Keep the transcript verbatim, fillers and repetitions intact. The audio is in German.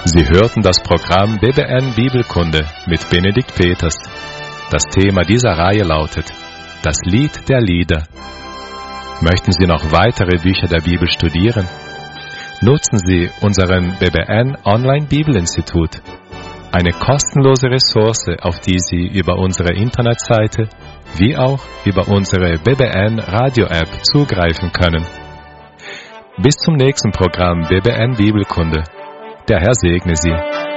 Sie hörten das Programm B B N Bibelkunde mit Benedikt Peters. Das Thema dieser Reihe lautet Das Lied der Lieder. Möchten Sie noch weitere Bücher der Bibel studieren? Nutzen Sie unseren B B N Online Bibelinstitut, eine kostenlose Ressource, auf die Sie über unsere Internetseite wie auch über unsere B B N Radio App zugreifen können. Bis zum nächsten Programm B B N Bibelkunde. Der Herr segne Sie.